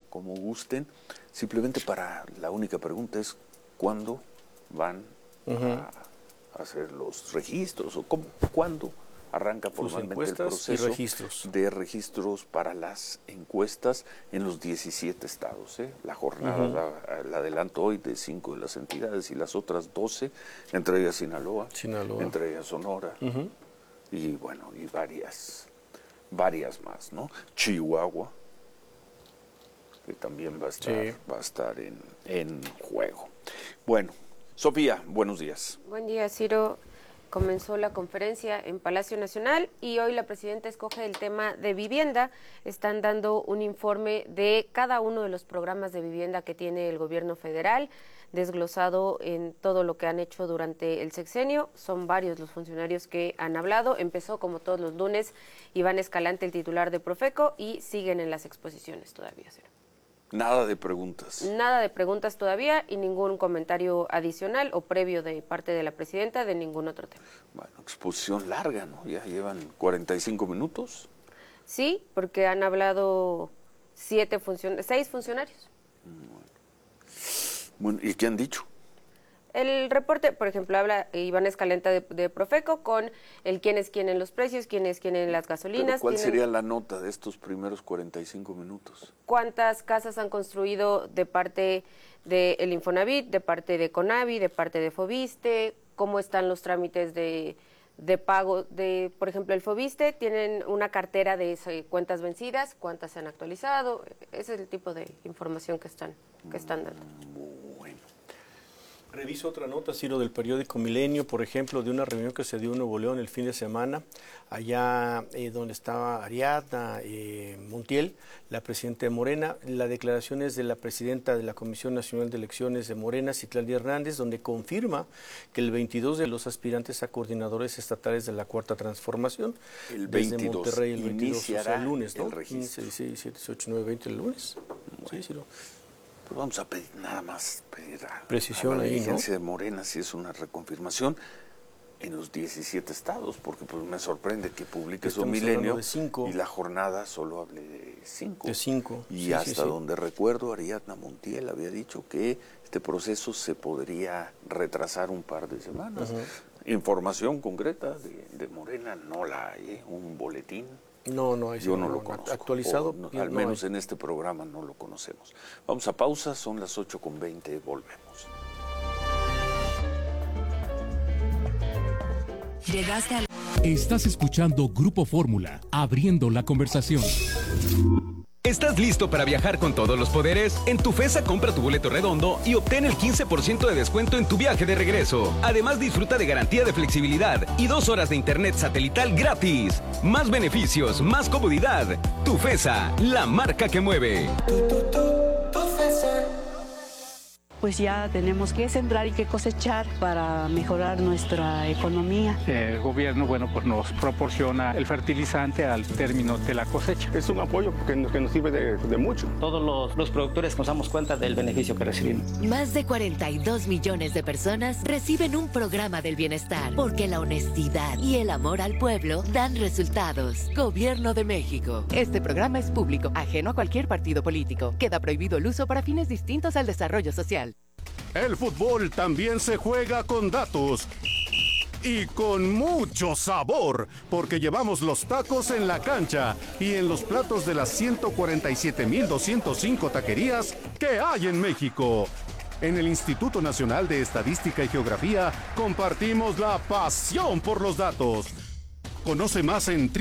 como gusten. Simplemente la única pregunta es ¿cuándo van a hacer los registros? ¿O cuándo arranca formalmente el proceso de registros para las encuestas en los 17 estados? La jornada la adelanto hoy de 5 de las entidades y las otras 12, entre ellas Sinaloa. Entre ellas Sonora, y bueno, y varias más, ¿no? Chihuahua, que también va a estar en juego. Bueno, Sofía, buenos días. Buen día, Ciro. Comenzó la conferencia en Palacio Nacional y hoy la presidenta escoge el tema de vivienda. Están dando un informe de cada uno de los programas de vivienda que tiene el gobierno federal, desglosado en todo lo que han hecho durante el sexenio. Son varios los funcionarios que han hablado. Empezó, como todos los lunes, Iván Escalante, el titular de Profeco, y siguen en las exposiciones todavía, Ciro. Nada de preguntas. Nada de preguntas todavía y ningún comentario adicional o previo de parte de la presidenta de ningún otro tema. Bueno, exposición larga, ¿no? Ya llevan 45 minutos. Sí, porque han hablado 6 funcionarios. Bueno, ¿y qué han dicho? El reporte, por ejemplo, habla Iván Escalante de Profeco con el quién es quién en los precios, quién es quién en las gasolinas. ¿Pero cuál sería la nota de estos primeros 45 minutos? ¿Cuántas casas han construido de parte del Infonavit, de parte de Conavi, de parte de Foviste? ¿Cómo están los trámites de pago de, por ejemplo, el Foviste? ¿Tienen una cartera de cuentas vencidas? ¿Cuántas se han actualizado? Ese es el tipo de información que están dando. Bueno. Reviso otra nota, Ciro, del periódico Milenio, por ejemplo, de una reunión que se dio en Nuevo León el fin de semana, allá donde estaba Ariadna Montiel, la presidenta de Morena. La declaración es de la presidenta de la Comisión Nacional de Elecciones de Morena, Citlali Hernández, donde confirma que el 22 de los aspirantes a coordinadores estatales de la Cuarta Transformación, el 22, desde Monterrey, el 22, o sea, el lunes, ¿no? El registro. 15, 16, 17, 18, 19, 20, el lunes. Bueno. Sí, Ciro. Pues vamos a pedir nada más precisión a la ahí, dirigencia, ¿no? de Morena si es una reconfirmación en los 17 estados, porque pues me sorprende que publique eso Milenio y la jornada solo hable de 5. De 5. Y sí, hasta donde recuerdo, Ariadna Montiel había dicho que este proceso se podría retrasar un par de semanas. Información concreta de Morena no la hay, un boletín. No, yo no lo conozco. Actualizado. Al menos en este programa no lo conocemos. Vamos a pausa, son las 8:20, volvemos. Estás escuchando Grupo Fórmula, abriendo la conversación. ¿Estás listo para viajar con todos los poderes? En Tufesa compra tu boleto redondo y obtén el 15% de descuento en tu viaje de regreso. Además, disfruta de garantía de flexibilidad y 2 horas de internet satelital gratis. Más beneficios, más comodidad. Tufesa, la marca que mueve. Pues ya tenemos que sembrar y que cosechar para mejorar nuestra economía. El gobierno, pues nos proporciona el fertilizante al término de la cosecha. Es un apoyo que nos sirve de mucho. Todos los productores nos damos cuenta del beneficio que recibimos. Más de 42 millones de personas reciben un programa del bienestar, porque la honestidad y el amor al pueblo dan resultados. Gobierno de México. Este programa es público, ajeno a cualquier partido político. Queda prohibido el uso para fines distintos al desarrollo social. El fútbol también se juega con datos y con mucho sabor, porque llevamos los tacos en la cancha y en los platos de las 147,205 taquerías que hay en México. En el Instituto Nacional de Estadística y Geografía compartimos la pasión por los datos. Conoce más en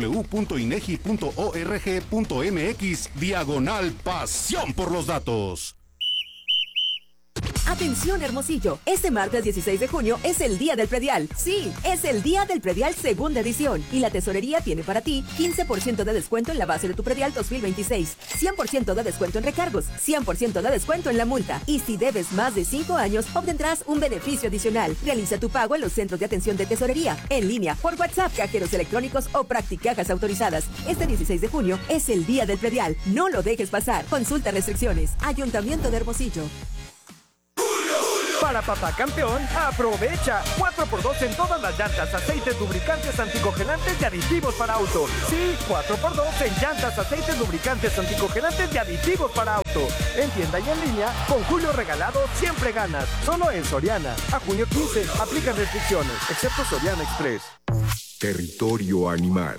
www.inegi.org.mx/pasión por los datos. Atención, Hermosillo, este martes 16 de junio es el Día del Predial. Sí, es el Día del Predial segunda edición y la Tesorería tiene para ti 15% de descuento en la base de tu predial 2026, 100% de descuento en recargos, 100% de descuento en la multa y si debes más de 5 años obtendrás un beneficio adicional. Realiza tu pago en los centros de atención de Tesorería, en línea, por WhatsApp, cajeros electrónicos o Practicajas autorizadas. Este 16 de junio es el Día del Predial. No lo dejes pasar. Consulta restricciones. Ayuntamiento de Hermosillo. Para papá campeón, aprovecha 4x2 en todas las llantas, aceites, lubricantes, anticongelantes y aditivos para auto. Sí, 4x2 en llantas, aceites, lubricantes, anticongelantes y aditivos para auto. En tienda y en línea, con Julio Regalado siempre ganas. Solo en Soriana. A junio 15, aplican restricciones, excepto Soriana Express. Territorio animal.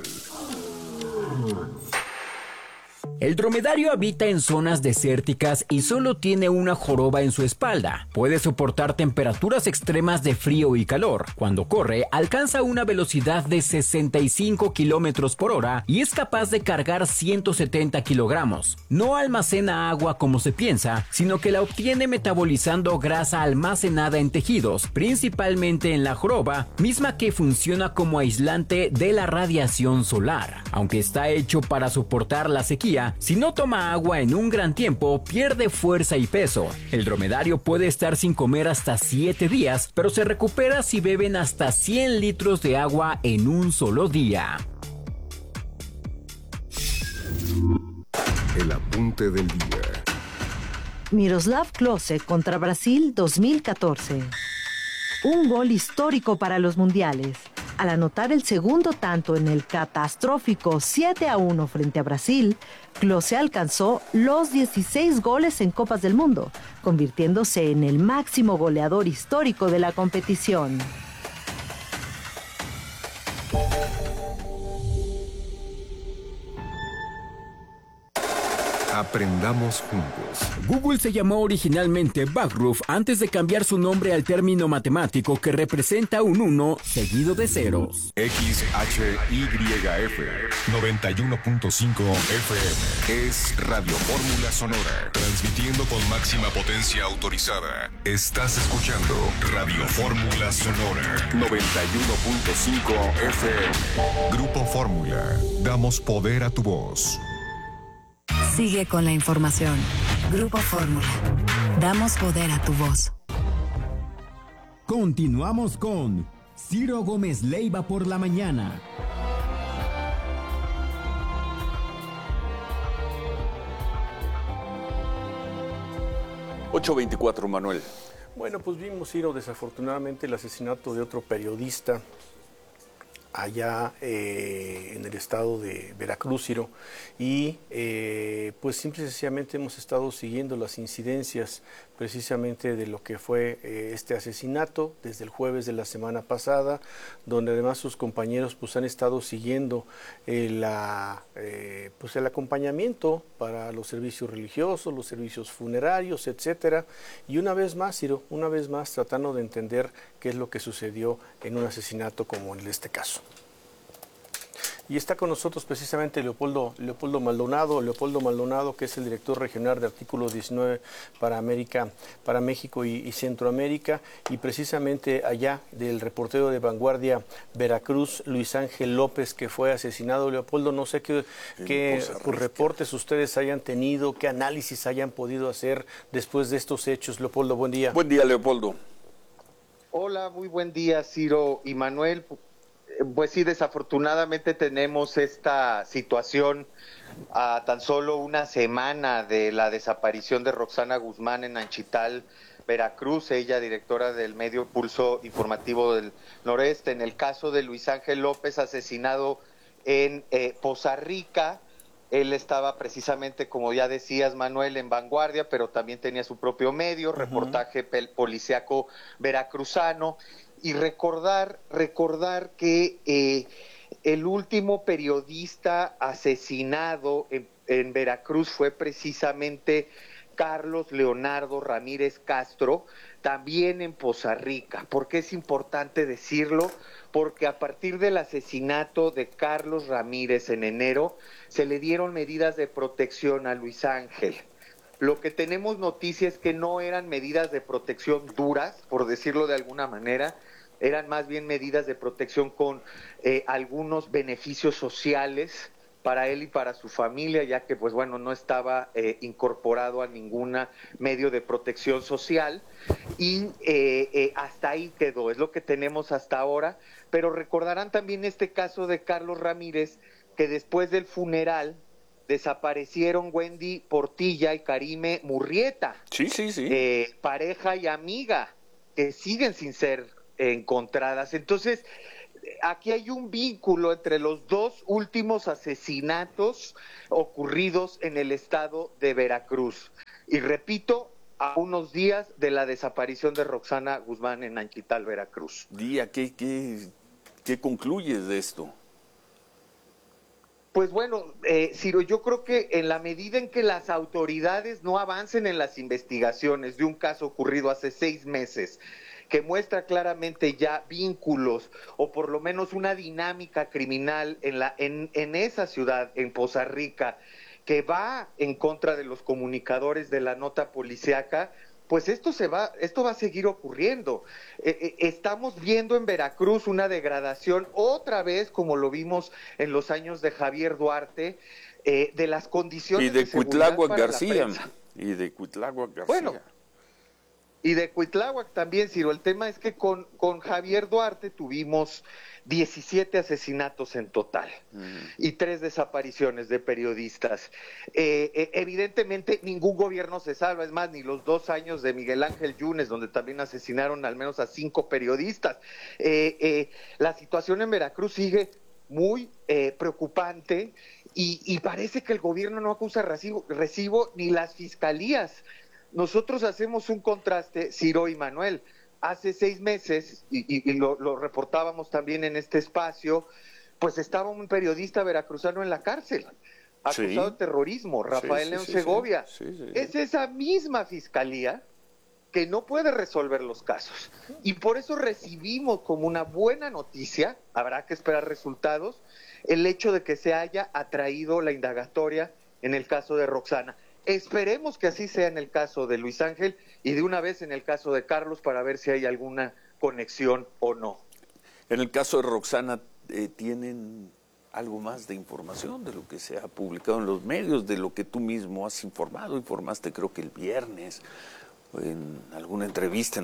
El dromedario habita en zonas desérticas y solo tiene una joroba en su espalda. Puede soportar temperaturas extremas de frío y calor. Cuando corre, alcanza una velocidad de 65 kilómetros por hora y es capaz de cargar 170 kilogramos. No almacena agua como se piensa, sino que la obtiene metabolizando grasa almacenada en tejidos, principalmente en la joroba, misma que funciona como aislante de la radiación solar. Aunque está hecho para soportar la sequía, si no toma agua en un gran tiempo, pierde fuerza y peso. El dromedario puede estar sin comer hasta 7 días, pero se recupera si beben hasta 100 litros de agua en un solo día. El apunte del día. Miroslav Klose contra Brasil 2014. Un gol histórico para los mundiales. Al anotar el segundo tanto en el catastrófico 7-1 frente a Brasil, Klose alcanzó los 16 goles en Copas del Mundo, convirtiéndose en el máximo goleador histórico de la competición. Aprendamos juntos. Google se llamó originalmente Backroof antes de cambiar su nombre al término matemático que representa un 1 seguido de ceros. XHYF 91.5 FM es Radio Fórmula Sonora, transmitiendo con máxima potencia autorizada. Estás escuchando Radio Fórmula Sonora 91.5 FM. Grupo Fórmula, damos poder a tu voz. Sigue con la información. Grupo Fórmula. Damos poder a tu voz. Continuamos con Ciro Gómez Leiva por la mañana. $8.24, Manuel. Bueno, pues vimos, Ciro, desafortunadamente el asesinato de otro periodista allá en el estado de Veracruz, Ciro, y pues simple y sencillamente hemos estado siguiendo las incidencias precisamente de lo que fue este asesinato desde el jueves de la semana pasada, donde además sus compañeros pues han estado siguiendo pues el acompañamiento para los servicios religiosos, los servicios funerarios, etcétera, y una vez más, Ciro, una vez más tratando de entender qué es lo que sucedió en un asesinato como en este caso. Y está con nosotros precisamente Leopoldo Maldonado, que es el director regional de Artículo 19 para México y Centroamérica, y precisamente allá del reportero de Vanguardia Veracruz, Luis Ángel López, que fue asesinado. Leopoldo, no sé qué reportes ustedes hayan tenido, qué análisis hayan podido hacer después de estos hechos. Leopoldo, buen día. Buen día, Leopoldo. Hola, muy buen día, Ciro y Manuel. Pues sí, desafortunadamente tenemos esta situación a tan solo una semana de la desaparición de Roxana Guzmán en Anchital, Veracruz, ella directora del medio Pulso Informativo del Noreste. En el caso de Luis Ángel López, asesinado en Poza Rica, él estaba precisamente, como ya decías, Manuel, en Vanguardia, pero también tenía su propio medio, reportaje policíaco veracruzano. Y recordar que el último periodista asesinado en Veracruz fue precisamente Carlos Leonardo Ramírez Castro, también en Poza Rica. ¿Por qué es importante decirlo? Porque a partir del asesinato de Carlos Ramírez en enero, se le dieron medidas de protección a Luis Ángel. Lo que tenemos noticia es que no eran medidas de protección duras, por decirlo de alguna manera, eran más bien medidas de protección con algunos beneficios sociales para él y para su familia, ya que pues bueno, no estaba incorporado a ningún medio de protección social, y hasta ahí quedó, es lo que tenemos hasta ahora. Pero recordarán también este caso de Carlos Ramírez, que después del funeral desaparecieron Wendy Portilla y Karime Murrieta, sí. Pareja y amiga que siguen sin ser encontradas. Entonces, aquí hay un vínculo entre los dos últimos asesinatos ocurridos en el estado de Veracruz. Y repito, a unos días de la desaparición de Roxana Guzmán en Nanchital, Veracruz. Día, ¿qué concluyes de esto? Pues bueno, Ciro, yo creo que en la medida en que las autoridades no avancen en las investigaciones de un caso ocurrido hace 6 meses, que muestra claramente ya vínculos o por lo menos una dinámica criminal en esa ciudad, en Poza Rica, que va en contra de los comunicadores de la nota policíaca, pues esto va a seguir ocurriendo. Estamos viendo en Veracruz una degradación otra vez, como lo vimos en los años de Javier Duarte, de las condiciones de seguridad para la prensa. Y de Cuitláhuac García. Bueno, y de Cuitláhuac también, Ciro. El tema es que con Javier Duarte tuvimos 17 asesinatos en total y 3 desapariciones de periodistas. Evidentemente ningún gobierno se salva, es más, ni los 2 años de Miguel Ángel Yunes, donde también asesinaron al menos a 5 periodistas. La situación en Veracruz sigue muy preocupante y parece que el gobierno no acusa recibo ni las fiscalías. Nosotros hacemos un contraste, Ciro y Manuel. Hace 6 meses, y lo reportábamos también en este espacio, pues estaba un periodista veracruzano en la cárcel, acusado de terrorismo, Rafael León Segovia. Es esa misma fiscalía que no puede resolver los casos. Y por eso recibimos como una buena noticia, habrá que esperar resultados, el hecho de que se haya atraído la indagatoria en el caso de Roxana. Esperemos que así sea en el caso de Luis Ángel y de una vez en el caso de Carlos para ver si hay alguna conexión o no. En el caso de Roxana, ¿tienen algo más de información de lo que se ha publicado en los medios, de lo que tú mismo has informado? Informaste creo que el viernes en alguna entrevista.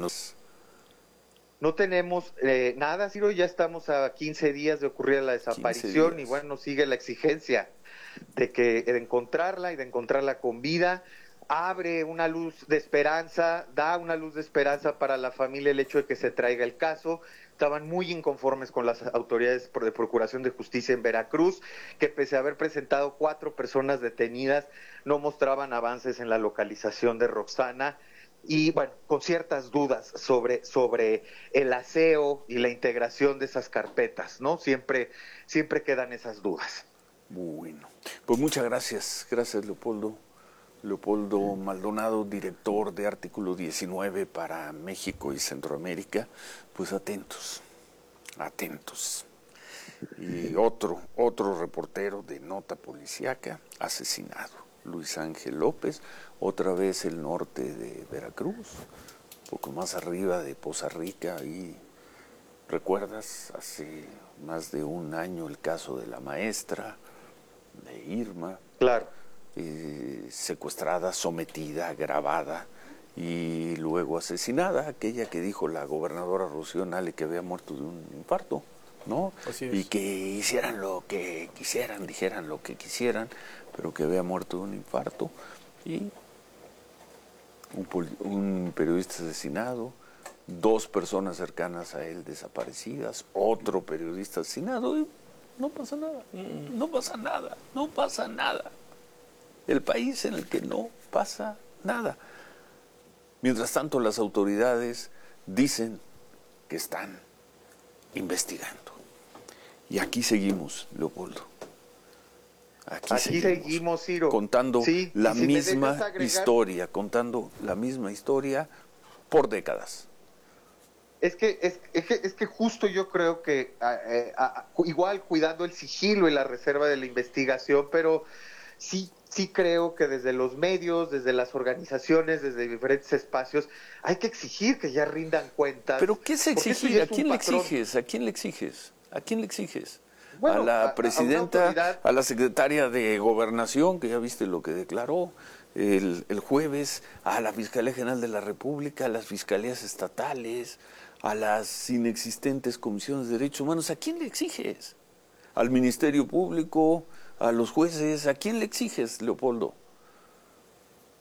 No tenemos nada, Ciro, ya estamos a 15 días de ocurrir la desaparición y bueno, sigue la exigencia de encontrarla y de encontrarla con vida. Abre una luz de esperanza, da una luz de esperanza para la familia el hecho de que se traiga el caso. Estaban muy inconformes con las autoridades de Procuración de Justicia en Veracruz, que pese a haber presentado 4 personas detenidas, no mostraban avances en la localización de Roxana. Y bueno, con ciertas dudas sobre el aseo y la integración de esas carpetas, ¿no? Siempre quedan esas dudas. Bueno, pues muchas gracias. Gracias, Leopoldo. Leopoldo Maldonado, director de Artículo 19 para México y Centroamérica. Pues atentos. Y otro reportero de nota policíaca asesinado, Luis Ángel López, otra vez el norte de Veracruz, un poco más arriba de Poza Rica. Y recuerdas hace más de un año el caso de la maestra, de Irma, claro, secuestrada, sometida, grabada y luego asesinada, aquella que dijo la gobernadora Rocío Nale que había muerto de un infarto, ¿no? Así es. Y que hicieran lo que quisieran, dijeran lo que quisieran, pero que había muerto de un infarto. Y un periodista asesinado, 2 personas cercanas a él desaparecidas, otro periodista asesinado, y no pasa nada. El país en el que no pasa nada. Mientras tanto, las autoridades dicen que están investigando. Y aquí seguimos, Leopoldo. Aquí seguimos, Ciro. Contando la misma historia, por décadas. Es que justo yo creo que igual cuidando el sigilo y la reserva de la investigación, pero sí creo que desde los medios, desde las organizaciones, desde diferentes espacios, hay que exigir que ya rindan cuentas. ¿Pero qué se exigir? ¿A quién le exiges? ¿A quién le exiges? Bueno, a la presidenta, a la secretaria de Gobernación, que ya viste lo que declaró el jueves, a la Fiscalía General de la República, a las fiscalías estatales, a las inexistentes comisiones de derechos humanos. ¿A quién le exiges? ¿Al Ministerio Público? ¿A los jueces? ¿A quién le exiges, Leopoldo?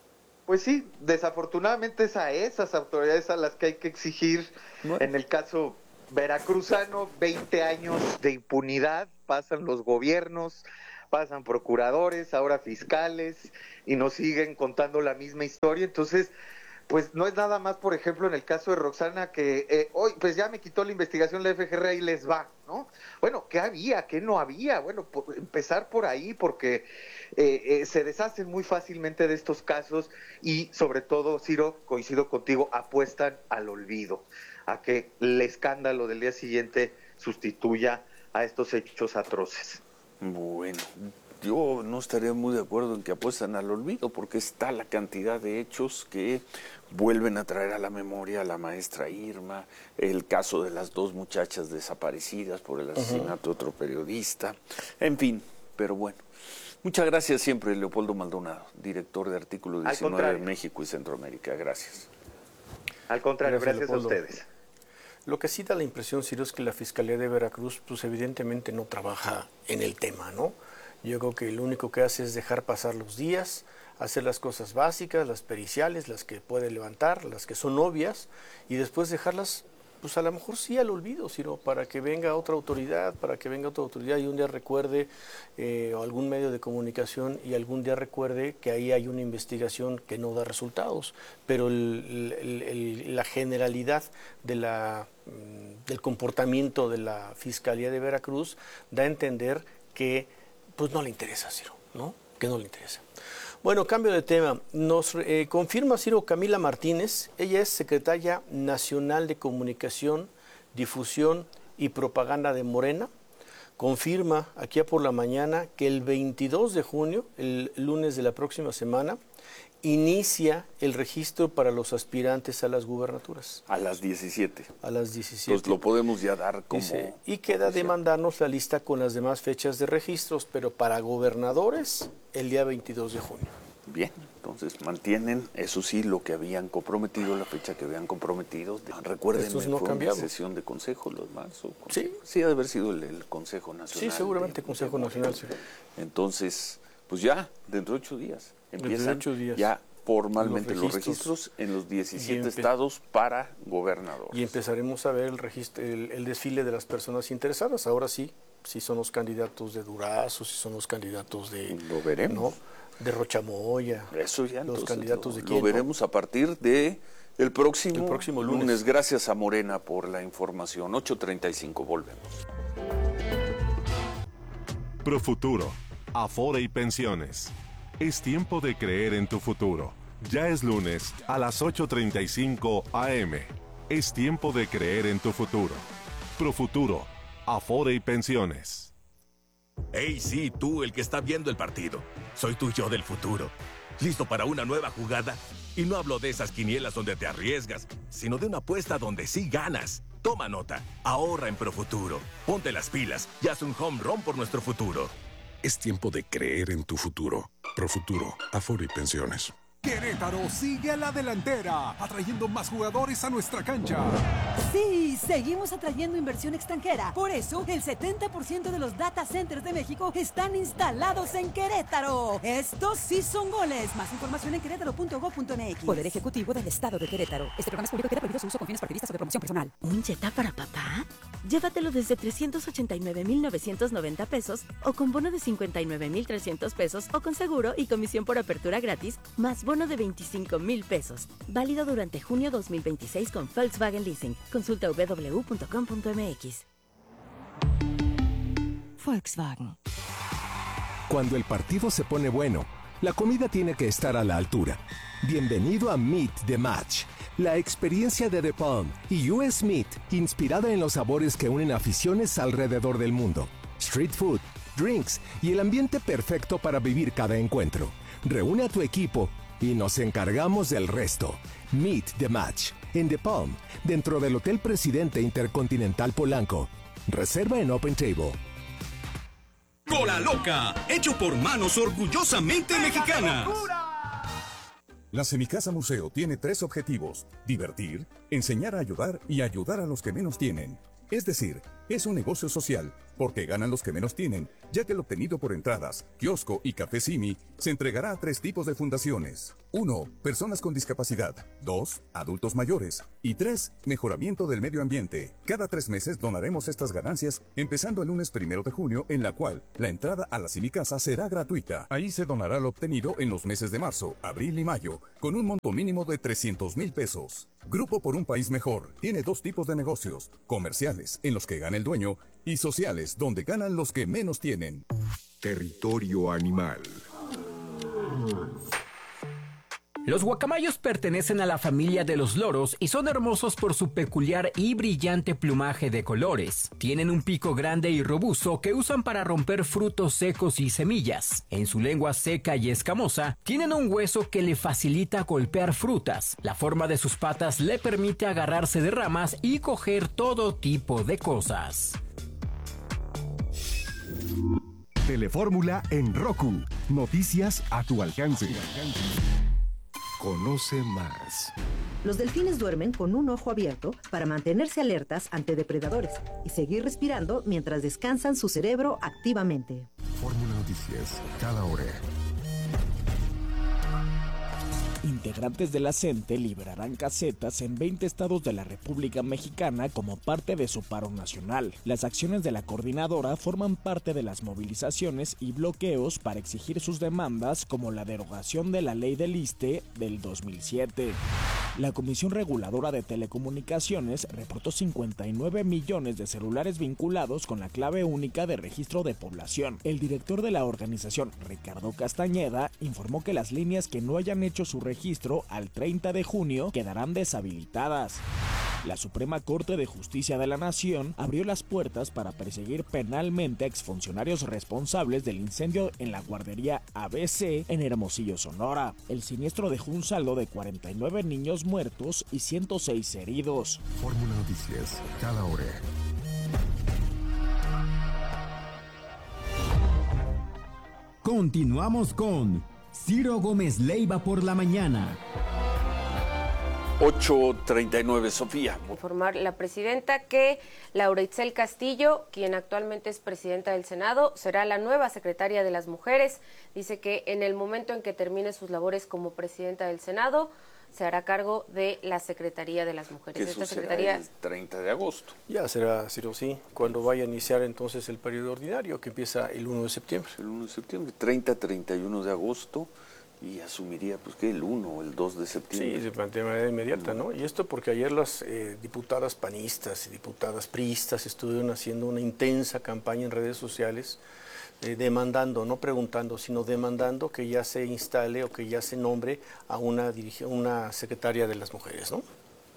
pues sí, desafortunadamente es a esas autoridades a las que hay que exigir, en el caso veracruzano, 20 años de impunidad, pasan los gobiernos, pasan procuradores, ahora fiscales, y nos siguen contando la misma historia. Entonces, pues no es nada más, por ejemplo, en el caso de Roxana, que hoy pues ya me quitó la investigación la FGR, ahí les va, ¿no? Bueno, ¿qué había? ¿Qué no había? Bueno, empezar por ahí, porque se deshacen muy fácilmente de estos casos y, sobre todo, Ciro, coincido contigo, apuestan al olvido, a que el escándalo del día siguiente sustituya a estos hechos atroces. Bueno, yo no estaría muy de acuerdo en que apuestan al olvido, porque está la cantidad de hechos que vuelven a traer a la memoria a la maestra Irma, el caso de las 2 muchachas desaparecidas por el asesinato de otro periodista, en fin, pero bueno. Muchas gracias siempre, Leopoldo Maldonado, director de Artículo 19 de México y Centroamérica. Gracias. Al contrario, gracias a ustedes. Lo que sí da la impresión, Ciro, es que la Fiscalía de Veracruz, pues evidentemente no trabaja en el tema, ¿no? Yo creo que lo único que hace es dejar pasar los días, hacer las cosas básicas, las periciales, las que puede levantar, las que son obvias, y después dejarlas, pues a lo mejor sí al olvido, Ciro, para que venga otra autoridad, y un día recuerde, o algún medio de comunicación, y algún día recuerde que ahí hay una investigación que no da resultados. Pero la generalidad del comportamiento de la Fiscalía de Veracruz da a entender que pues no le interesa, Ciro, ¿no? Que no le interesa. Bueno, cambio de tema. Nos confirma, Ciro, Camila Martínez. Ella es secretaria nacional de Comunicación, Difusión y Propaganda de Morena. Confirma aquí por la mañana que el 22 de junio, el lunes de la próxima semana, inicia el registro para los aspirantes a las gubernaturas. A las 17. A las 17. Pues lo podemos ya dar como... Dice, y queda de mandarnos la lista con las demás fechas de registros, pero para gobernadores, el día 22 de junio. Bien, entonces mantienen, eso sí, lo que habían comprometido, la fecha que habían comprometido. Recuerden, no fue cambiado. Una sesión de consejo, los más. Sí. Sí, ha de haber sido el Consejo Nacional. Sí, seguramente el Consejo Nacional. Sí. Entonces, pues ya, dentro de 8 díías. Empiezan ya formalmente los registros en los 17 estados para gobernadores. Y empezaremos a ver el desfile de las personas interesadas. Ahora sí, si son los candidatos de Durazo, si son los candidatos de... Lo veremos. ¿no? De Rochamoya. Eso ya, los candidatos de quién. Lo veremos a partir de el próximo lunes. Gracias a Morena por la información. 8:35, volvemos. Profuturo, Afore y Pensiones. Es tiempo de creer en tu futuro. Ya es lunes a las 8:35 a.m. Es tiempo de creer en tu futuro. Profuturo, Afore y Pensiones. Hey, sí, tú, el que está viendo el partido. Soy tu yo del futuro. ¿Listo para una nueva jugada? Y no hablo de esas quinielas donde te arriesgas, sino de una apuesta donde sí ganas. Toma nota, ahorra en Profuturo. Ponte las pilas y haz un home run por nuestro futuro. Es tiempo de creer en tu futuro. Profuturo, Afore y Pensiones. Querétaro sigue a la delantera, atrayendo más jugadores a nuestra cancha. Sí, seguimos atrayendo inversión extranjera. Por eso, el 70% de los data centers de México están instalados en Querétaro. Estos sí son goles. Más información en querétaro.gov.mx. Poder Ejecutivo del Estado de Querétaro. Este programa es público y queda prohibido su uso con fines partidistas o de promoción personal. ¿Un Jetta para papá? Llévatelo desde 389,990 pesos o con bono de 59,300 pesos o con seguro y comisión por apertura gratis, más bono de 25,000 pesos. Válido durante junio 2026 con Volkswagen Leasing. Consulta www.com.mx. Volkswagen. Cuando el partido se pone bueno, la comida tiene que estar a la altura. Bienvenido a Meet the Match, la experiencia de The Palm y US Meat, inspirada en los sabores que unen aficiones alrededor del mundo. Street food, drinks y el ambiente perfecto para vivir cada encuentro. Reúne a tu equipo y nos encargamos del resto. Meet the Match en The Palm, dentro del Hotel Presidente Intercontinental Polanco. Reserva en Open Table. Cola Loca, hecho por manos orgullosamente mexicanas. La Semicasa Museo tiene 3 objetivos: divertir, enseñar a ayudar y ayudar a los que menos tienen. Es decir, Es un negocio social, porque ganan los que menos tienen, ya que el obtenido por entradas, kiosco y café Simi se entregará a 3 tipos de fundaciones. 1. Personas con discapacidad. 2. Adultos mayores. Y 3. Mejoramiento del medio ambiente. Cada 3 meses donaremos estas ganancias, empezando el lunes 1 de junio, en la cual la entrada a la Simi Casa será gratuita. Ahí se donará lo obtenido en los meses de marzo, abril y mayo, con un monto mínimo de 300,000 pesos. Grupo por un País Mejor tiene 2 tipos de negocios: comerciales, en los que gana el dueño, y sociales, donde ganan los que menos tienen. Territorio Animal. Los guacamayos pertenecen a la familia de los loros y son hermosos por su peculiar y brillante plumaje de colores. Tienen un pico grande y robusto que usan para romper frutos secos y semillas. En su lengua seca y escamosa, tienen un hueso que le facilita golpear frutas. La forma de sus patas le permite agarrarse de ramas y coger todo tipo de cosas. Telefórmula en Roku. Noticias a tu alcance. Conoce más. Los delfines duermen con un ojo abierto para mantenerse alertas ante depredadores y seguir respirando mientras descansan su cerebro activamente. Fórmula Noticias, cada hora. Integrantes de la CENTE liberarán casetas en 20 estados de la República Mexicana como parte de su paro nacional. Las acciones de la coordinadora forman parte de las movilizaciones y bloqueos para exigir sus demandas, como la derogación de la ley del ISSSTE del 2007. La Comisión Reguladora de Telecomunicaciones reportó 59 millones de celulares vinculados con la clave única de registro de población. El director de la organización, Ricardo Castañeda, informó que las líneas que no hayan hecho su registro al 30 de junio quedarán deshabilitadas. La Suprema Corte de Justicia de la Nación abrió las puertas para perseguir penalmente a exfuncionarios responsables del incendio en la guardería ABC en Hermosillo, Sonora. El siniestro dejó un saldo de 49 niños muertos y 106 heridos. Fórmula Noticias, cada hora. Continuamos con Ciro Gómez Leiva por la mañana. 8:39, Sofía. Informar la presidenta que Laura Itzel Castillo, quien actualmente es presidenta del Senado, será la nueva secretaria de las Mujeres. Dice que en el momento en que termine sus labores como presidenta del Senado, se hará cargo de la Secretaría de las Mujeres. Esta secretaría el 30 de agosto. Ya será, Ciro, sí, cuando vaya a iniciar entonces el periodo ordinario, que empieza el 1 de septiembre. El 1 de septiembre, 30-31 de agosto. Y asumiría, pues, que el 1 o el 2 de septiembre. Sí, se plantea de manera inmediata, ¿no? Y esto porque ayer las diputadas panistas y diputadas priistas estuvieron haciendo una intensa campaña en redes sociales, demandando, no preguntando, sino demandando que ya se instale o que ya se nombre a una secretaria de las Mujeres, ¿no?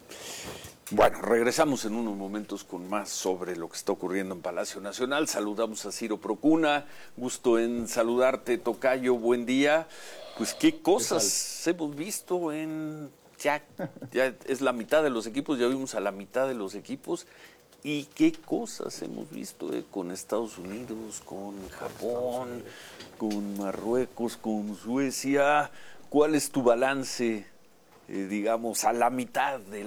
Bueno, regresamos en unos momentos con más sobre lo que está ocurriendo en Palacio Nacional. Saludamos a Ciro Procuna, gusto en saludarte, tocayo, buen día. Pues qué cosas hemos visto ya es la mitad de los equipos, ya vimos a la mitad de los equipos, y qué cosas hemos visto con Estados Unidos, con Japón, con Marruecos, con Suecia. ¿Cuál es tu balance, digamos, a la mitad de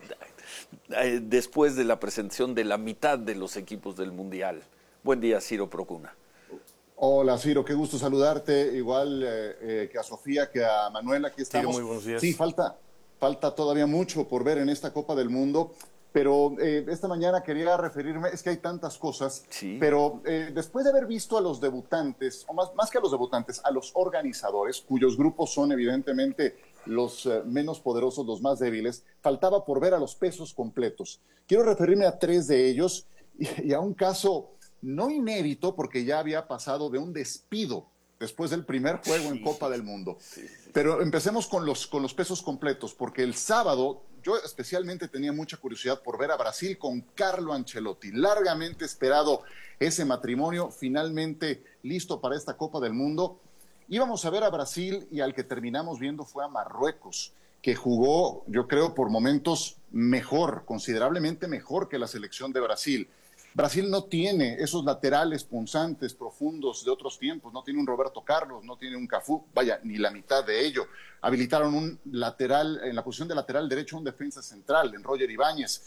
después de la presentación de la mitad de los equipos del Mundial? Buen día, Ciro Procuna. Hola, Ciro, qué gusto saludarte, igual que a Sofía, que a Manuel, aquí estamos. Ciro, muy buenos días. Sí, falta todavía mucho por ver en esta Copa del Mundo, pero esta mañana quería referirme, es que hay tantas cosas, sí. Pero después de haber visto a los debutantes, o más que a los debutantes, a los organizadores, cuyos grupos son evidentemente los menos poderosos, los más débiles, faltaba por ver a los pesos completos. Quiero referirme a 3 de ellos y a un caso no inédito, porque ya había pasado de un despido después del primer juego en Copa del Mundo. Sí. Pero empecemos con los pesos completos, porque el sábado yo especialmente tenía mucha curiosidad por ver a Brasil con Carlo Ancelotti. Largamente esperado ese matrimonio, finalmente listo para esta Copa del Mundo. Íbamos a ver a Brasil y al que terminamos viendo fue a Marruecos, que jugó, yo creo, por momentos mejor, considerablemente mejor que la selección de Brasil. Brasil no tiene esos laterales punzantes, profundos de otros tiempos, no tiene un Roberto Carlos, no tiene un Cafú, vaya, ni la mitad de ello. Habilitaron un lateral, en la posición de lateral derecho, un defensa central, en Roger Ibáñez.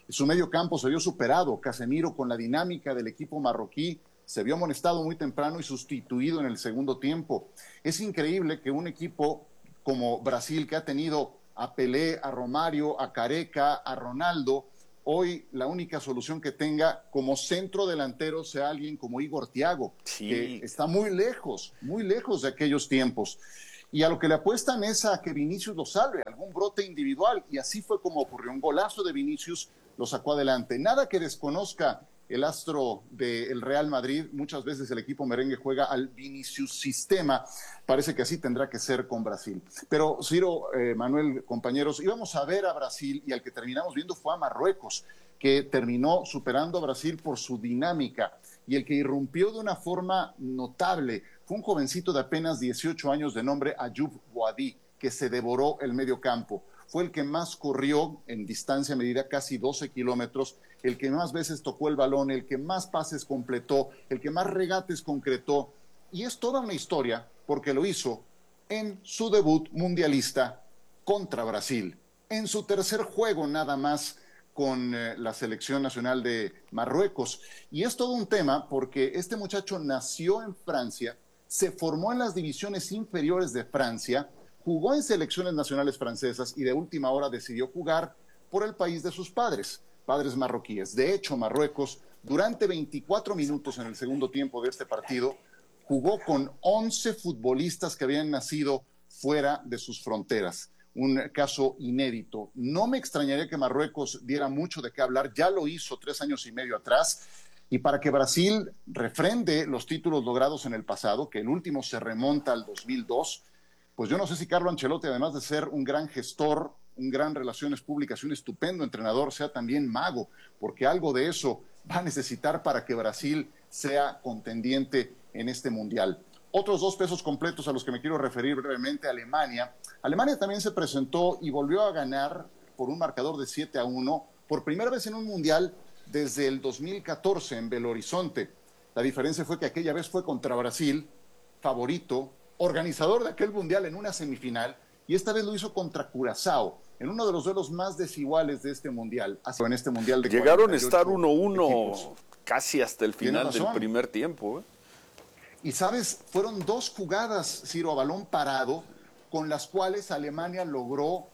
Su medio campo se vio superado. Casemiro, con la dinámica del equipo marroquí, se vio amonestado muy temprano y sustituido en el segundo tiempo. Es increíble que un equipo como Brasil, que ha tenido a Pelé, a Romario, a Careca, a Ronaldo, hoy la única solución que tenga como centro delantero sea alguien como Igor Thiago, que está muy lejos de aquellos tiempos. Y a lo que le apuestan es a que Vinicius lo salve, algún brote individual, y así fue como ocurrió. Un golazo de Vinicius lo sacó adelante. Nada que desconozca el astro del Real Madrid. Muchas veces el equipo merengue juega al Vinicius sistema. Parece que así tendrá que ser con Brasil. Pero Ciro, Manuel, compañeros, íbamos a ver a Brasil y al que terminamos viendo fue a Marruecos, que terminó superando a Brasil por su dinámica. Y el que irrumpió de una forma notable fue un jovencito de apenas 18 años de nombre Ayoub Boadi, que se devoró el medio campo. Fue el que más corrió en distancia medida, casi 12 kilómetros, el que más veces tocó el balón, el que más pases completó, el que más regates concretó. Y es toda una historia porque lo hizo en su debut mundialista contra Brasil, en su tercer juego nada más con la selección nacional de Marruecos. Y es todo un tema porque este muchacho nació en Francia, se formó en las divisiones inferiores de Francia, jugó en selecciones nacionales francesas y de última hora decidió jugar por el país de sus padres marroquíes. De hecho, Marruecos, durante 24 minutos en el segundo tiempo de este partido, jugó con 11 futbolistas que habían nacido fuera de sus fronteras. Un caso inédito. No me extrañaría que Marruecos diera mucho de qué hablar, ya lo hizo 3 años y medio atrás, y para que Brasil refrende los títulos logrados en el pasado, que el último se remonta al 2002, pues yo no sé si Carlo Ancelotti, además de ser un gran gestor, un gran relaciones públicas y un estupendo entrenador, sea también mago, porque algo de eso va a necesitar para que Brasil sea contendiente en este mundial. Otros 2 pesos completos a los que me quiero referir brevemente: Alemania. Alemania también se presentó y volvió a ganar por un marcador de 7-1, por primera vez en un mundial desde el 2014 en Belo Horizonte. La diferencia fue que aquella vez fue contra Brasil, favorito, organizador de aquel mundial en una semifinal, y esta vez lo hizo contra Curazao, en uno de los duelos más desiguales de este mundial. En este mundial de llegaron a estar 1-1 casi hasta el final del primer tiempo. Y sabes, fueron 2 jugadas, Ciro, a balón parado, con las cuales Alemania logró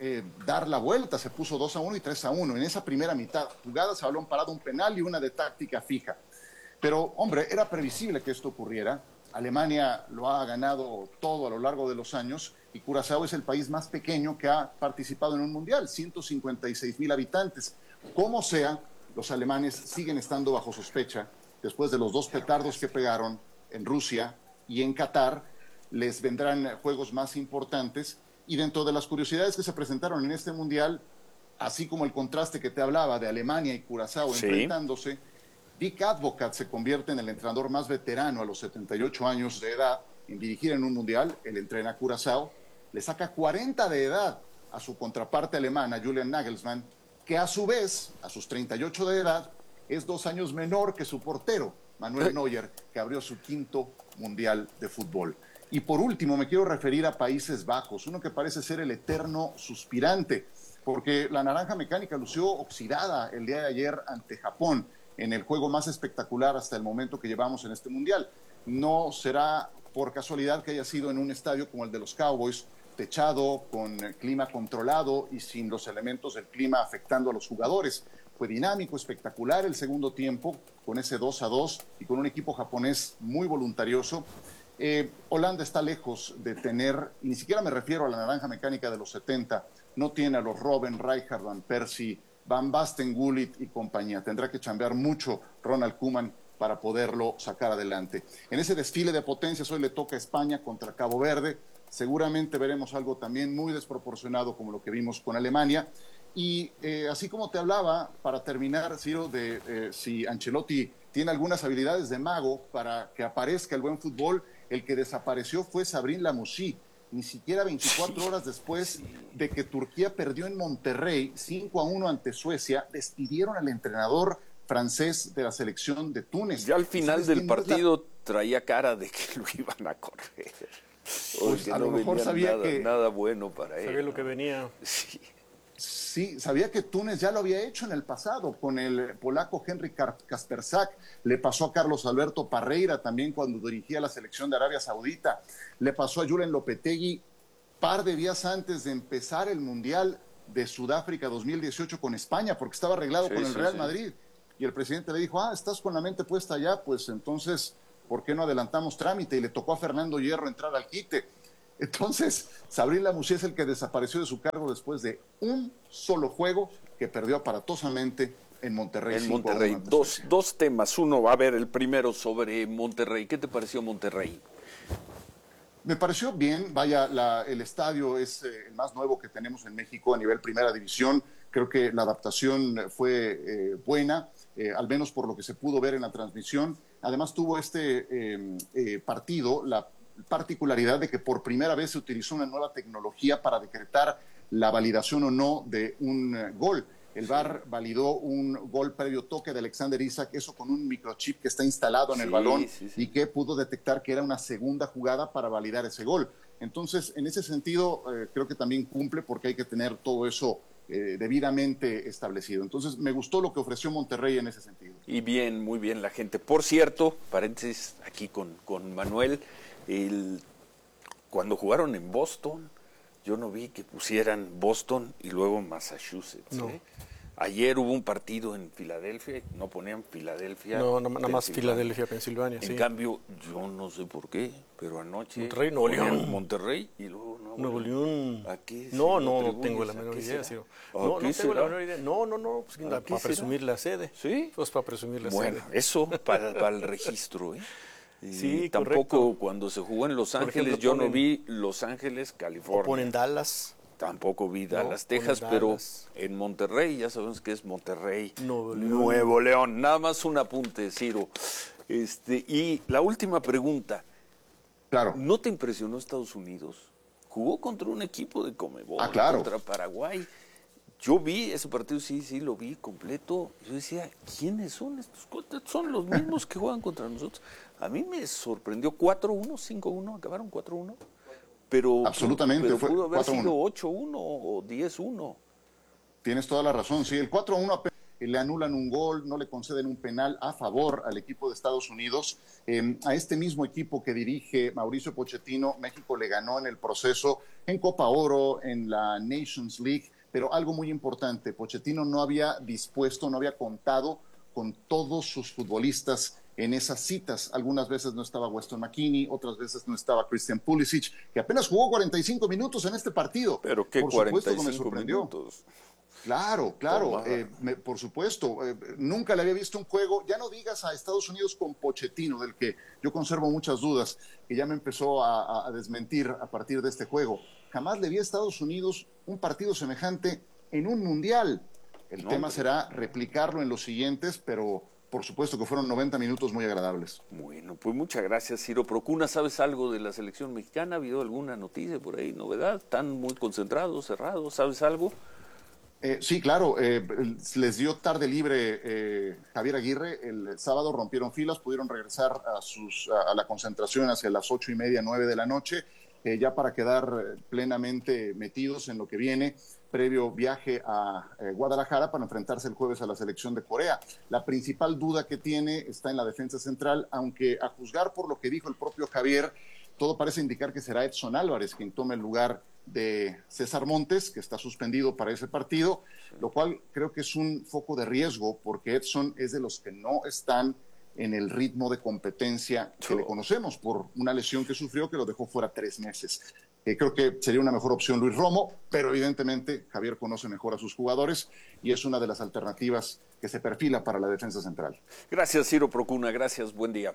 dar la vuelta. Se puso 2-1 y 3-1 en esa primera mitad. Jugadas a balón parado, un penal y una de táctica fija. Pero, hombre, era previsible que esto ocurriera. Alemania lo ha ganado todo a lo largo de los años y Curazao es el país más pequeño que ha participado en un mundial, 156,000 habitantes. Como sea, los alemanes siguen estando bajo sospecha después de los 2 petardos que pegaron en Rusia y en Qatar. Les vendrán juegos más importantes, y dentro de las curiosidades que se presentaron en este mundial, así como el contraste que te hablaba de Alemania y Curazao enfrentándose, Dick Advocaat se convierte en el entrenador más veterano a los 78 años de edad en dirigir en un mundial. Él entrena a Curazao, le saca 40 de edad a su contraparte alemana, Julian Nagelsmann, que a su vez, a sus 38 de edad, es 2 años menor que su portero, Manuel Neuer, que abrió su 5º mundial de fútbol. Y por último, me quiero referir a Países Bajos, uno que parece ser el eterno suspirante, porque la naranja mecánica lució oxidada el día de ayer ante Japón, en el juego más espectacular hasta el momento que llevamos en este mundial. No será por casualidad que haya sido en un estadio como el de los Cowboys, techado, con clima controlado y sin los elementos del clima afectando a los jugadores. Fue dinámico, espectacular el segundo tiempo, con ese 2-2 y con un equipo japonés muy voluntarioso. Holanda está lejos de tener, y ni siquiera me refiero a la naranja mecánica de los 70, no tiene a los Robben, Rijkaard, Van Persie, Van Basten, Gullit y compañía. Tendrá que chambear mucho Ronald Koeman para poderlo sacar adelante. En ese desfile de potencias hoy le toca a España contra Cabo Verde. Seguramente veremos algo también muy desproporcionado como lo que vimos con Alemania. Y así como te hablaba, para terminar, Ciro, de si Ancelotti tiene algunas habilidades de mago para que aparezca el buen fútbol, el que desapareció fue Sabrin Lamouchi. Ni siquiera 24 horas después de que Turquía perdió en Monterrey 5-1 ante Suecia, despidieron al entrenador francés de la selección de Túnez. Ya al final del partido traía cara de que lo iban a correr. Pues a lo mejor sabía nada bueno para él. Sabía lo que venía. Sí. Sí, sabía que Túnez ya lo había hecho en el pasado con el polaco Henry Kasperczak, le pasó a Carlos Alberto Parreira también cuando dirigía la selección de Arabia Saudita, le pasó a Julen Lopetegui par de días antes de empezar el Mundial de Sudáfrica 2018 con España, porque estaba arreglado con el Real Madrid, y el presidente le dijo, estás con la mente puesta allá, pues entonces, ¿por qué no adelantamos trámite? Y le tocó a Fernando Hierro entrar al quite. Entonces, Sabri Lamouchi es el que desapareció de su cargo después de un solo juego que perdió aparatosamente en Monterrey. En Monterrey. Dos temas. Uno, va a ver el primero sobre Monterrey. ¿Qué te pareció Monterrey? Me pareció bien. Vaya, el estadio es el más nuevo que tenemos en México a nivel primera división. Creo que la adaptación fue buena, al menos por lo que se pudo ver en la transmisión. Además, tuvo este partido la particularidad de que por primera vez se utilizó una nueva tecnología para decretar la validación o no de un gol. El VAR validó un gol previo toque de Alexander Isak, eso con un microchip que está instalado en el balón y que pudo detectar que era una segunda jugada para validar ese gol. Entonces, en ese sentido, creo que también cumple porque hay que tener todo eso debidamente establecido. Entonces, me gustó lo que ofreció Monterrey en ese sentido. Y bien, muy bien la gente. Por cierto, paréntesis aquí con Manuel, cuando jugaron en Boston, yo no vi que pusieran Boston y luego Massachusetts. No. Ayer hubo un partido en Filadelfia, no ponían Filadelfia. No, nada más Filadelfia, Pensilvania. En cambio, yo no sé por qué, pero anoche Monterrey, Nuevo León. Monterrey y luego Nuevo León. ¿A qué no tengo la menor idea. Sí. No tengo la menor idea. No, pues, para presumir la sede. ¿Sí? Pues para presumir la sede. Bueno, eso para el registro, ¿eh? Sí, tampoco correcto. Cuando se jugó en Los Ángeles, yo no vi Los Ángeles, California. O ponen Dallas. Tampoco vi Dallas, Texas, pero en Monterrey, ya sabemos que es Monterrey, Nuevo León. Nada más un apunte, Ciro. Y la última pregunta. Claro. ¿No te impresionó Estados Unidos? Jugó contra un equipo de Conmebol, claro. Contra Paraguay. Yo vi ese partido, sí, lo vi completo. Yo decía, ¿quiénes son estos? Son los mismos que juegan contra nosotros. A mí me sorprendió 4-1, 5-1, acabaron 4-1. Pero, absolutamente, pero fue pudo haber 4-1. sido 8-1 o 10-1. Tienes toda la razón, sí, el 4-1 le anulan un gol, no le conceden un penal a favor al equipo de Estados Unidos. A este mismo equipo que dirige Mauricio Pochettino, México le ganó en el proceso en Copa Oro, en la Nations League, pero algo muy importante, Pochettino no había contado con todos sus futbolistas en esas citas. Algunas veces no estaba Weston McKennie, otras veces no estaba Christian Pulisic, que apenas jugó 45 minutos en este partido. Pero ¿qué por 45 supuesto que me sorprendió. Minutos? Claro, por supuesto. Nunca le había visto un juego, ya no digas a Estados Unidos con Pochettino, del que yo conservo muchas dudas, que ya me empezó a desmentir a partir de este juego. Jamás le vi a Estados Unidos un partido semejante en un mundial. El tema será replicarlo en los siguientes, pero por supuesto que fueron 90 minutos muy agradables. Bueno, pues muchas gracias, Ciro Procuna. ¿Sabes algo de la selección mexicana? ¿Ha habido alguna noticia por ahí, novedad? ¿Están muy concentrados, cerrados? ¿Sabes algo? Sí, claro. Les dio tarde libre Javier Aguirre. El sábado rompieron filas, pudieron regresar a la concentración hacia las 8:30, 9 de la noche, ya para quedar plenamente metidos en lo que viene, previo viaje a Guadalajara para enfrentarse el jueves a la selección de Corea. La principal duda que tiene está en la defensa central, aunque a juzgar por lo que dijo el propio Javier, todo parece indicar que será Edson Álvarez quien tome el lugar de César Montes, que está suspendido para ese partido, lo cual creo que es un foco de riesgo, porque Edson es de los que no están en el ritmo de competencia que le conocemos por una lesión que sufrió que lo dejó fuera 3 meses. Creo que sería una mejor opción Luis Romo, pero evidentemente Javier conoce mejor a sus jugadores y es una de las alternativas que se perfila para la defensa central. Gracias, Ciro Procuna. Gracias. Buen día.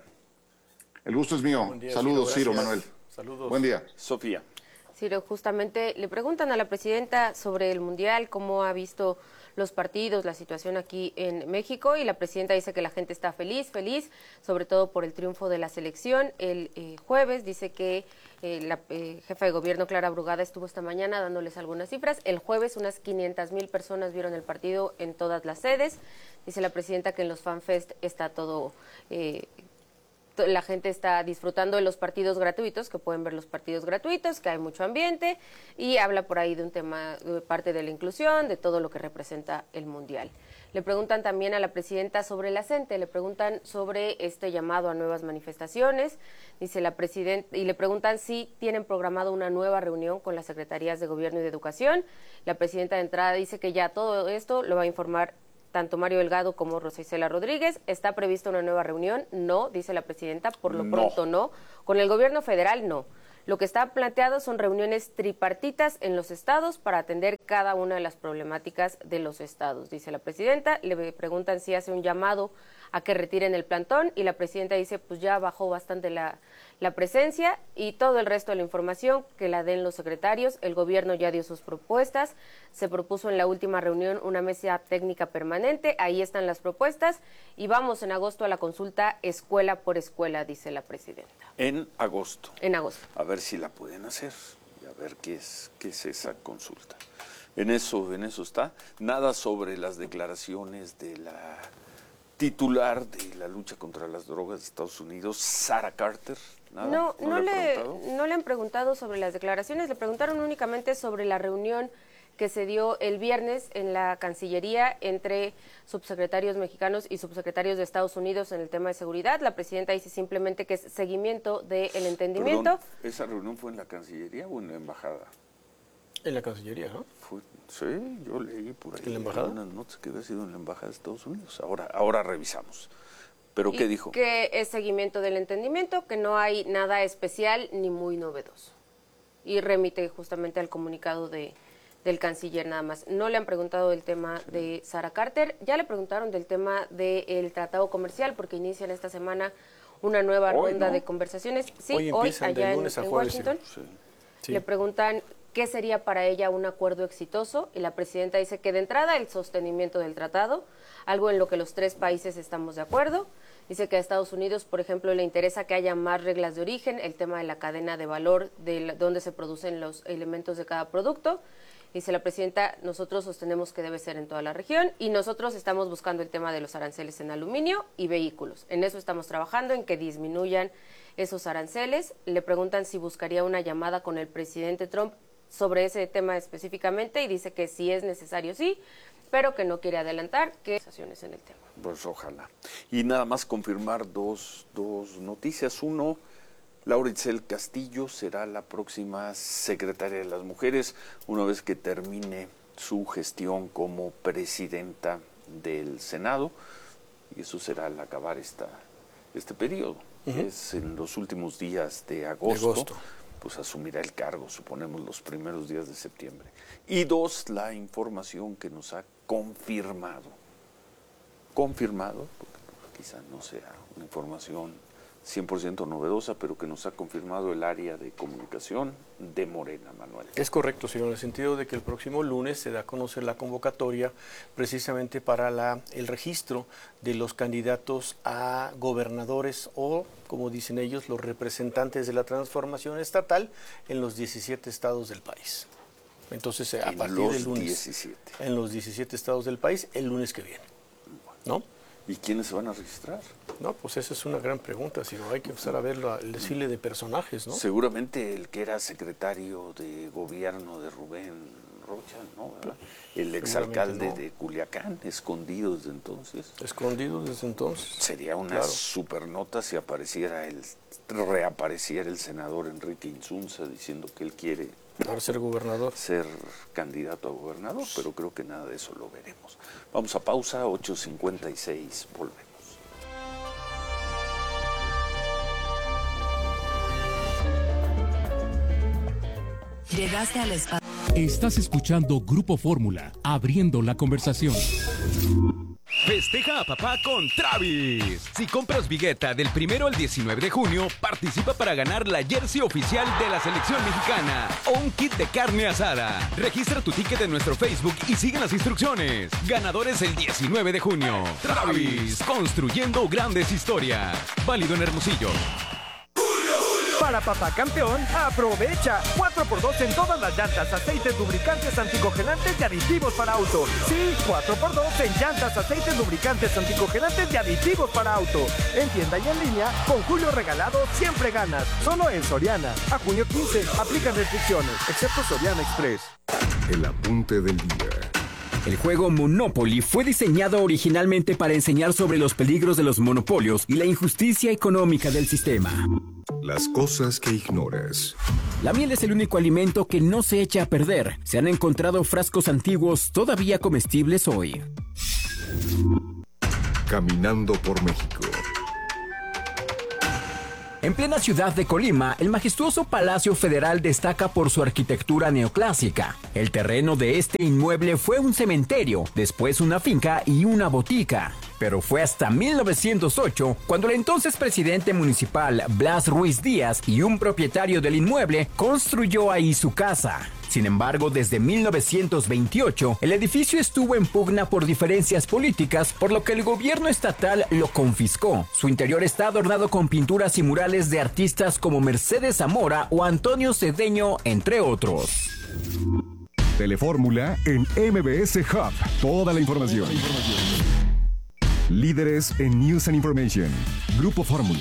El gusto es mío. Día, saludos, Ciro, Manuel. Saludos. Buen día. Sofía. Ciro, justamente le preguntan a la presidenta sobre el Mundial, cómo ha visto los partidos, la situación aquí en México, y la presidenta dice que la gente está feliz, sobre todo por el triunfo de la selección. El jueves dice que la jefa de gobierno, Clara Brugada, estuvo esta mañana dándoles algunas cifras. El jueves unas 500,000 personas vieron el partido en todas las sedes. Dice la presidenta que en los FanFest está todo la gente está disfrutando de los partidos gratuitos, que pueden ver los partidos gratuitos, que hay mucho ambiente, y habla por ahí de un tema, de parte de la inclusión, de todo lo que representa el Mundial. Le preguntan también a la presidenta sobre la CENTE, le preguntan sobre este llamado a nuevas manifestaciones, dice la presidenta, y le preguntan si tienen programado una nueva reunión con las secretarías de Gobierno y de Educación. La presidenta de entrada dice que ya todo esto lo va a informar tanto Mario Delgado como Rosa Isela Rodríguez. ¿Está prevista una nueva reunión? No, dice la presidenta, por lo pronto no. Con el gobierno federal no. Lo que está planteado son reuniones tripartitas en los estados para atender cada una de las problemáticas de los estados, dice la presidenta. Le preguntan si hace un llamado a que retiren el plantón y la presidenta dice pues ya bajó bastante la presencia, y todo el resto de la información que la den los secretarios. El gobierno ya dio sus propuestas, se propuso en la última reunión una mesa técnica permanente, ahí están las propuestas y vamos en agosto a la consulta escuela por escuela, dice la presidenta. En agosto. En agosto. A ver si la pueden hacer y a ver qué es esa consulta. En eso está. Nada sobre las declaraciones de la titular de la lucha contra las drogas de Estados Unidos, Sarah Carter. ¿Nada? No le han preguntado sobre las declaraciones, le preguntaron únicamente sobre la reunión que se dio el viernes en la Cancillería entre subsecretarios mexicanos y subsecretarios de Estados Unidos en el tema de seguridad. La presidenta dice simplemente que es seguimiento del entendimiento. Perdón, ¿esa reunión fue en la Cancillería o en la Embajada? En la Cancillería, ¿no? Sí, yo leí por ahí. ¿En la Embajada? Unas notas que había sido en la Embajada de Estados Unidos. Ahora revisamos. ¿Pero qué dijo? Que es seguimiento del entendimiento, que no hay nada especial ni muy novedoso. Y remite justamente al comunicado del canciller nada más. No le han preguntado del tema de Sarah Carter, ya le preguntaron del tema del tratado comercial, porque inician esta semana una nueva ronda de conversaciones. Sí, hoy allá en Washington. Sí. Le preguntan qué sería para ella un acuerdo exitoso, y la presidenta dice que de entrada el sostenimiento del tratado, algo en lo que los tres países estamos de acuerdo. Dice que a Estados Unidos, por ejemplo, le interesa que haya más reglas de origen, el tema de la cadena de valor, de dónde se producen los elementos de cada producto. Dice la presidenta, nosotros sostenemos que debe ser en toda la región y nosotros estamos buscando el tema de los aranceles en aluminio y vehículos. En eso estamos trabajando, en que disminuyan esos aranceles. Le preguntan si buscaría una llamada con el presidente Trump sobre ese tema específicamente y dice que si es necesario sí, pero que no quiere adelantar que acciones en el tema. Pues ojalá. Y nada más confirmar dos noticias. Uno, Laura Itzel Castillo será la próxima secretaria de las Mujeres una vez que termine su gestión como presidenta del Senado, y eso será al acabar este periodo. Es en los últimos días de agosto. Pues asumirá el cargo, suponemos, los primeros días de septiembre. Y dos, la información que nos ha confirmado, porque quizá no sea una información 100% novedosa, pero que nos ha confirmado el área de comunicación de Morena, Manuel. Es correcto, señor, en el sentido de que el próximo lunes se da a conocer la convocatoria precisamente para el registro de los candidatos a gobernadores o, como dicen ellos, los representantes de la transformación estatal en los 17 estados del país. Entonces, a partir del lunes, 17. En los 17 estados del país, el lunes que viene, ¿no? ¿Y quiénes se van a registrar? No, pues esa es una gran pregunta, si no hay que empezar a ver el desfile de personajes, ¿no? Seguramente el que era secretario de gobierno de Rubén Rocha, ¿no? ¿Verdad? El exalcalde de Culiacán, escondido desde entonces. Escondido desde entonces. Sería una supernota si reapareciera el senador Enrique Insunza diciendo que él quiere ser gobernador. Ser candidato a gobernador, pero creo que nada de eso lo veremos. Vamos a pausa, 8:56, volvemos. Llegaste al espacio. Estás escuchando Grupo Fórmula, abriendo la conversación. Festeja a papá con Travis. Si compras Vigueta del 1 al 19 de junio, participa para ganar la jersey oficial de la selección mexicana o un kit de carne asada. Registra tu ticket en nuestro Facebook y sigue las instrucciones. Ganadores el 19 de junio. Travis, construyendo grandes historias. Válido en Hermosillo. Para papá campeón, aprovecha 4x2 en todas las llantas, aceites, lubricantes, anticongelantes y aditivos para auto. Sí, 4x2 en llantas, aceites, lubricantes, anticongelantes y aditivos para auto. En tienda y en línea, con Julio regalado siempre ganas. Solo en Soriana. A junio 15, aplican restricciones, excepto Soriana Express. El apunte del día. El juego Monopoly fue diseñado originalmente para enseñar sobre los peligros de los monopolios y la injusticia económica del sistema. Las cosas que ignoras. La miel es el único alimento que no se echa a perder. Se han encontrado frascos antiguos todavía comestibles hoy. Caminando por México. En plena ciudad de Colima, el majestuoso Palacio Federal destaca por su arquitectura neoclásica. El terreno de este inmueble fue un cementerio, después una finca y una botica. Pero fue hasta 1908 cuando el entonces presidente municipal Blas Ruiz Díaz y un propietario del inmueble construyó ahí su casa. Sin embargo, desde 1928, el edificio estuvo en pugna por diferencias políticas, por lo que el gobierno estatal lo confiscó. Su interior está adornado con pinturas y murales de artistas como Mercedes Zamora o Antonio Cedeño, entre otros. Telefórmula en MBS Hub. Toda la información. Líderes en News and Information. Grupo Fórmula.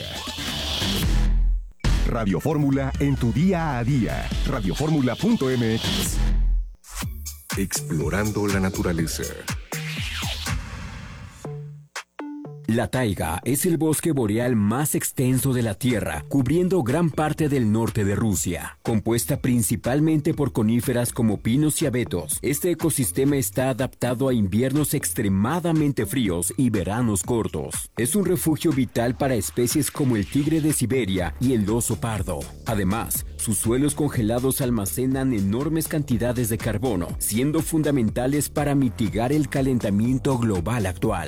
Radio Fórmula en tu día a día. Radioformula.mx. Explorando la naturaleza. La taiga es el bosque boreal más extenso de la Tierra, cubriendo gran parte del norte de Rusia. Compuesta principalmente por coníferas como pinos y abetos, este ecosistema está adaptado a inviernos extremadamente fríos y veranos cortos. Es un refugio vital para especies como el tigre de Siberia y el oso pardo. Además, sus suelos congelados almacenan enormes cantidades de carbono, siendo fundamentales para mitigar el calentamiento global actual.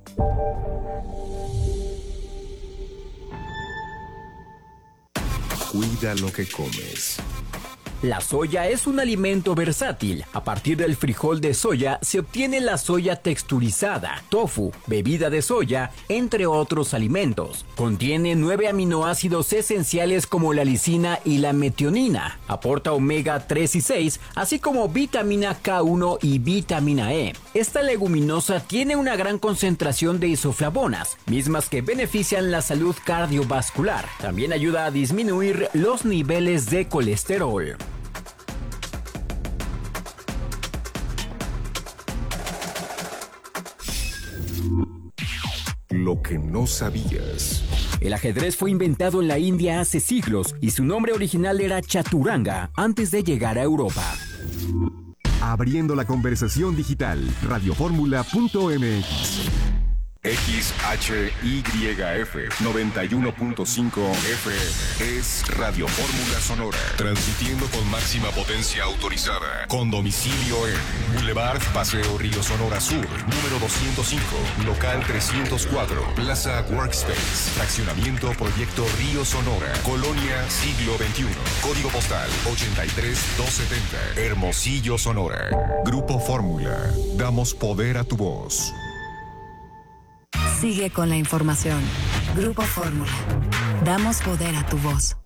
Cuida lo que comes. La soya es un alimento versátil. A partir del frijol de soya se obtiene la soya texturizada, tofu, bebida de soya, entre otros alimentos. Contiene 9 aminoácidos esenciales como la lisina y la metionina. Aporta omega 3 y 6, así como vitamina K1 y vitamina E. Esta leguminosa tiene una gran concentración de isoflavonas, mismas que benefician la salud cardiovascular. También ayuda a disminuir los niveles de colesterol. Lo que no sabías. El ajedrez fue inventado en la India hace siglos y su nombre original era Chaturanga antes de llegar a Europa. Abriendo la conversación digital. Radioformula.mx. XHYF 91.5 FM es Radio Fórmula Sonora, transmitiendo con máxima potencia autorizada, con domicilio en Boulevard Paseo Río Sonora Sur, número 205, local 304, Plaza Workspace, fraccionamiento Proyecto Río Sonora, Colonia Siglo XXI, código postal 83270, Hermosillo, Sonora. Grupo Fórmula, damos poder a tu voz. Sigue con la información. Grupo Fórmula. Damos poder a tu voz.